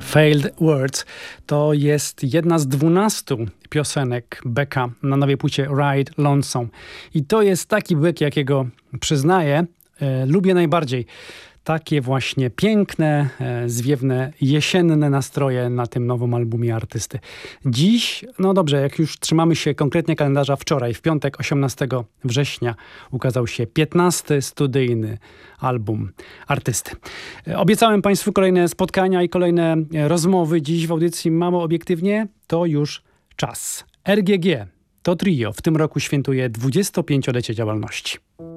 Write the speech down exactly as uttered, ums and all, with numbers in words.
Failed Words to jest jedna z dwunastu piosenek Becka na nowej płycie Ride Lonesome. I to jest taki Beck, jakiego przyznaję, e, lubię najbardziej. Takie właśnie piękne, e, zwiewne, jesienne nastroje na tym nowym albumie artysty. Dziś, no dobrze, jak już trzymamy się konkretnie kalendarza, wczoraj, w piątek, osiemnastego września, ukazał się piętnasty studyjny album artysty. E, obiecałem Państwu kolejne spotkania i kolejne e, rozmowy. Dziś w audycji Mamo Obiektywnie to już czas. R G G to trio w tym roku świętuje dwudziestopięciolecie działalności.